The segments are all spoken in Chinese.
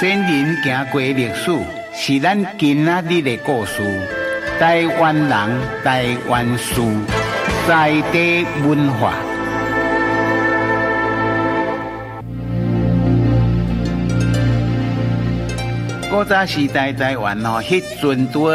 先人行过历史，是咱今仔日的故事。台湾人，台湾事，在地文化。古早时代台湾迄阵拄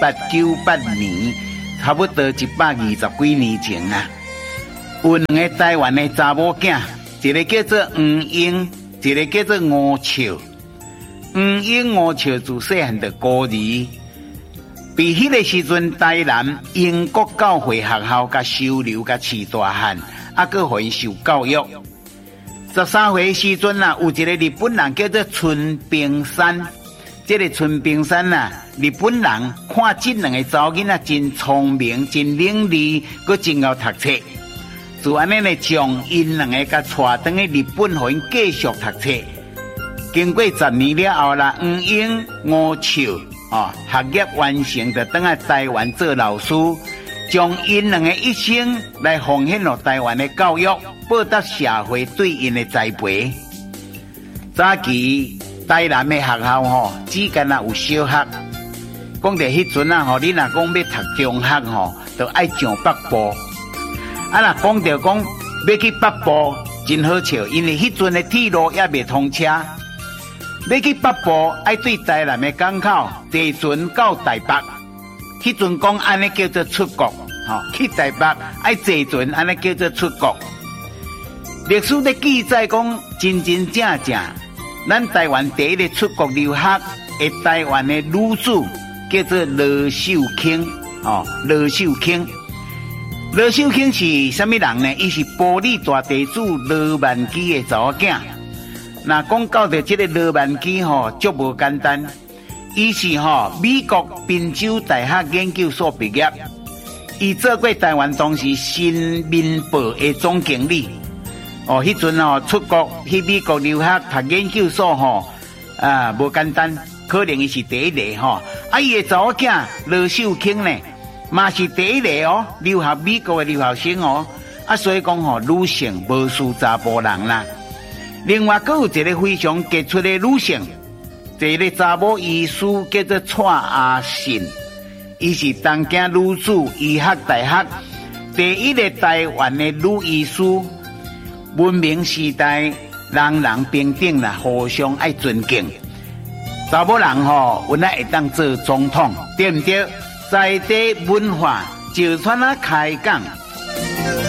1898年，差不多120几年前啊，有两个台湾的查某囝，一个叫做黄英，一个叫做吴笑。黄英、吴笑自细汉就孤儿，被迄个时阵台南英国教会学校甲收留甲饲大汉，佮互因受教育。13岁时阵啊，有一个日本人叫做春平山。这个春平山啊，日本人看这两个查某囡仔真聪明、真伶俐，佮真会读册，就安尼呢，将因两个甲带转去日本，互因继续读册。经过10年了后啦，黄英、吴笑学业完成，就转来台湾做老师，将因两个一生来奉献了台湾的教育，报答社会对因的栽培。早期台南的学校只干有小学，讲到迄阵啊你若讲要读中学就爱上北部。若讲到讲要去北部，真好笑，因为迄阵的铁路也未通车，要去北部爱对台南的港口坐船到台北。迄阵讲安尼叫做出国，去台北爱坐船安尼叫做出国。历史的记载讲真真正正。咱台湾第一个出国留学的台湾的女子叫做罗秀卿，罗秀卿。罗秀卿是什么人呢？伊是埔里大地主罗万基的查某囝。那讲到的这个罗万基足无简单，伊是美国宾州大学研究所毕业，伊做过台湾当时《新民报》的总经理。迄阵出国去美国留学读研究所无简单，可能伊是第一个伊的查某囝罗秀卿呢，嘛是第一个留学美国的留学生所以讲女性无输查甫人啦。另外，还有一个非常杰出的女性，一个查某医师叫做蔡阿信，伊是东京女子医学大学第一个台湾的女医师。文明时代，人人平等啦，互相爱尊敬。查某人原来会当做总统，对不对？在地文化就算开讲。